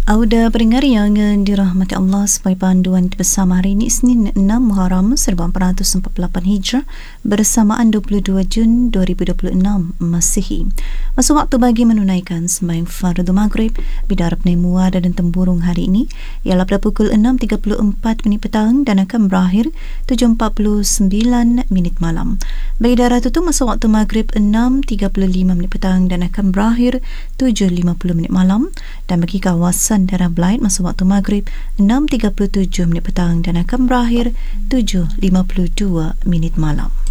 Auda pendengar yang dirahmati Allah, sebagai panduan bersama hari ini Isnin 6 Muharram 1448 Hijrah bersamaan 22 Jun 2026 Masihi. Masa waktu bagi menunaikan sembahyang fardu maghrib Bidarab Muada dan Temburung hari ini ialah pada pukul 6.34 minit petang dan akan berakhir 7.49 minit malam. Bagi daerah itu masa waktu maghrib 6.35 minit petang dan akan berakhir 7.50 minit malam, dan bagi kawasan daerah Belait masa waktu maghrib 6.37 minit petang dan akan berakhir 7.52 minit malam.